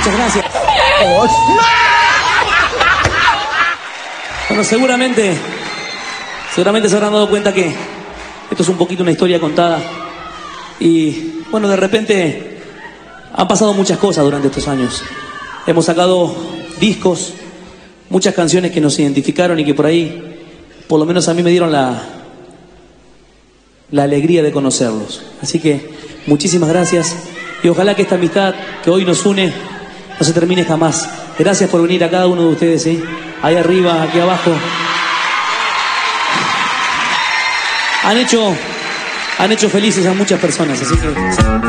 Muchas gracias. Bueno, seguramente se habrán dado cuenta que esto es un poquito una historia contada. Y bueno, de repente han pasado muchas cosas durante estos años. Hemos sacado discos, muchas canciones que nos identificaron y que por ahí, por lo menos a mí me dieron la alegría de conocerlos. Así que muchísimas gracias y ojalá que esta amistad que hoy nos une no se termine jamás. Gracias por venir a cada uno de ustedes, ¿eh? Ahí arriba, aquí abajo. Han hecho felices a muchas personas, así que...